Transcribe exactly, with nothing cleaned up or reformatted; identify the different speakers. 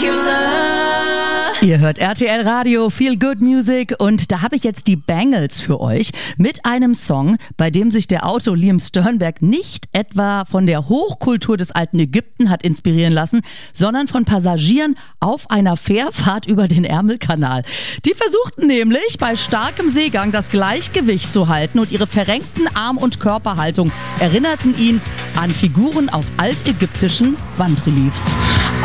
Speaker 1: Ihr hört R T L Radio, Feel Good Music, und da habe ich jetzt die Bangles für euch mit einem Song, bei dem sich der Autor Liam Sternberg nicht etwa von der Hochkultur des alten Ägypten hat inspirieren lassen, sondern von Passagieren auf einer Fährfahrt über den Ärmelkanal. Die versuchten nämlich bei starkem Seegang das Gleichgewicht zu halten, und ihre verrenkten Arm- und Körperhaltung erinnerten ihn an Figuren auf altägyptischen Wandreliefs.